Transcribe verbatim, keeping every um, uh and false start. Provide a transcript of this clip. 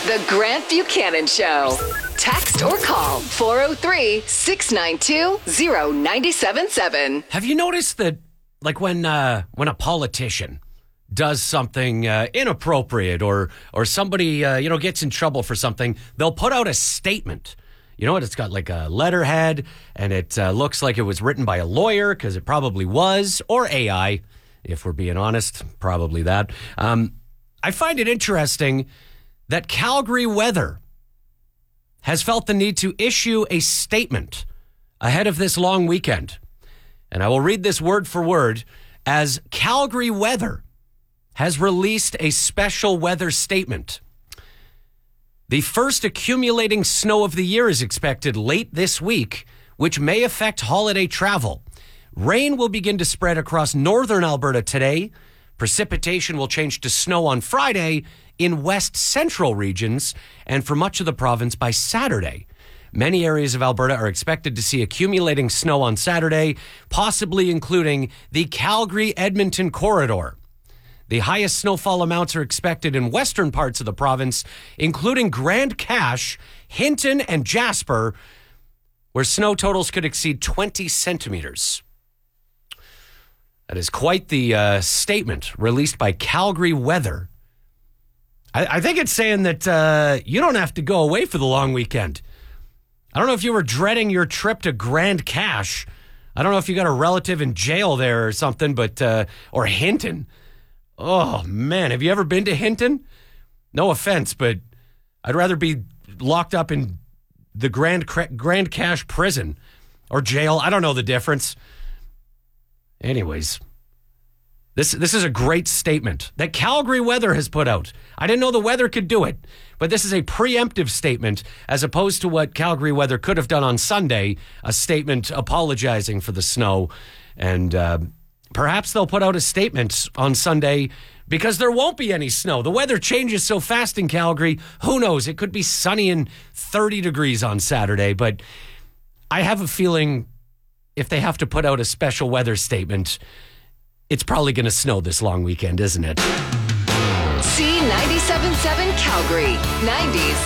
The Grant Buchanan Show. Text or call four oh three, six nine two, oh nine seven seven. Have you noticed that, like, when uh, when a politician does something uh, inappropriate or or somebody uh, you know gets in trouble for something, they'll put out a statement. You know what? It's got like a letterhead, and it uh, looks like it was written by a lawyer, because it probably was, or A I, if we're being honest, probably that. Um, I find it interesting that Calgary Weather has felt the need to issue a statement ahead of this long weekend. And I will read this word for word, as Calgary Weather has released a special weather statement. The first accumulating snow of the year is expected late this week, which may affect holiday travel. Rain will begin to spread across northern Alberta today. Precipitation will change to snow on Friday in west central regions and for much of the province by Saturday. Many areas of Alberta are expected to see accumulating snow on Saturday, possibly including the Calgary-Edmonton corridor. The highest snowfall amounts are expected in western parts of the province, including Grande Cache, Hinton, and Jasper, where snow totals could exceed twenty centimeters. That is quite the uh, statement released by Calgary Weather. I, I think it's saying that uh, you don't have to go away for the long weekend. I don't know if you were dreading your trip to Grande Cache. I don't know if you got a relative in jail there or something, but uh, or Hinton. Oh, man. Have you ever been to Hinton? No offense, but I'd rather be locked up in the Grand, Grande Cache prison or jail. I don't know the difference. Anyways, this this is a great statement that Calgary Weather has put out. I didn't know the weather could do it, but this is a preemptive statement as opposed to what Calgary Weather could have done on Sunday, a statement apologizing for the snow. And uh, perhaps they'll put out a statement on Sunday because there won't be any snow. The weather changes so fast in Calgary. Who knows? It could be sunny and thirty degrees on Saturday, but I have a feeling if they have to put out a special weather statement, it's probably going to snow this long weekend, isn't it? C ninety-seven point seven Calgary, nineties